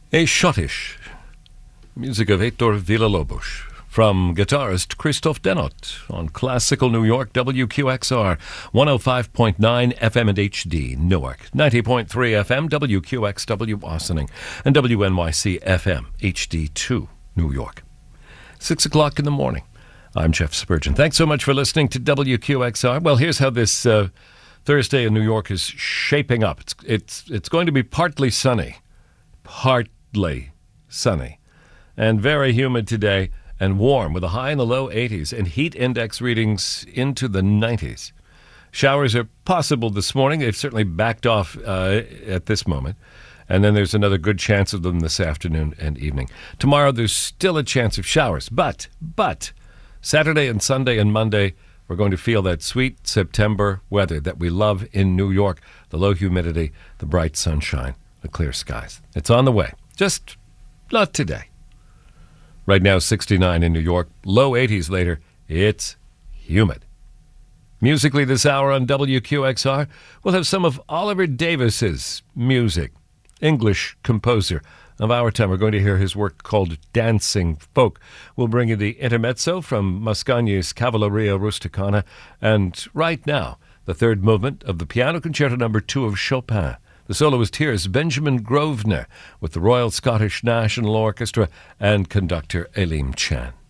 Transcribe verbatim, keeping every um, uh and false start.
A Schottish, music of Heitor Villa-Lobos, from guitarist Christoph Denot on Classical New York, W Q X R, one oh five point nine F M and H D, Newark, ninety point three F M, W Q X W, Ossining, and W N Y C F M, H D two, New York. Six o'clock in the morning. I'm Jeff Spurgeon. Thanks so much for listening to W Q X R. Well, here's how this uh, Thursday in New York is shaping up. It's, it's, it's going to be partly sunny. Partly sunny. And very humid today and warm with a high in the low eighties and heat index readings into the nineties. Showers are possible this morning. They've certainly backed off uh, at this moment. And then there's another good chance of them this afternoon and evening. Tomorrow there's still a chance of showers. But, but, Saturday and Sunday and Monday, we're going to feel that sweet September weather that we love in New York. The low humidity, the bright sunshine, the clear skies. It's on the way. Just not today. Right now, sixty-nine in New York. Low eighties later. It's humid. Musically this hour on W Q X R, we'll have some of Oliver Davis's music. English composer of our time. We're going to hear his work called Dancing Folk. We'll bring you the intermezzo from Mascagni's Cavalleria Rusticana. And right now, the third movement of the Piano Concerto Number Two of Chopin. The soloist here is Benjamin Grosvenor with the Royal Scottish National Orchestra and conductor Elim Chan.